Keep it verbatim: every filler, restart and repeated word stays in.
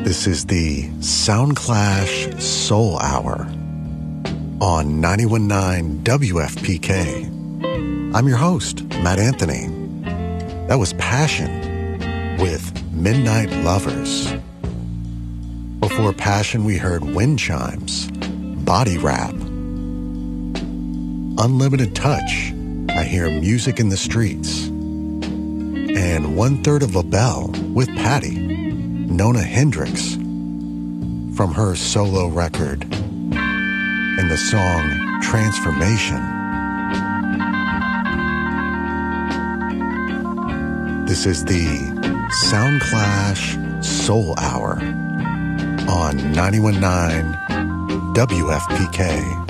This is the Soundclash Soul Hour on ninety-one point nine W F P K. I'm your host, Matt Anthony. That was Passion with Midnight Lovers. Before Passion, we heard Wind Chimes, Body Rap, Unlimited Touch, I Hear Music in the Streets, and One Third of a Bell with Patty, Nona Hendryx, from her solo record, and the song Transformation. This is the Soundclash Soul Hour on ninety-one point nine W F P K.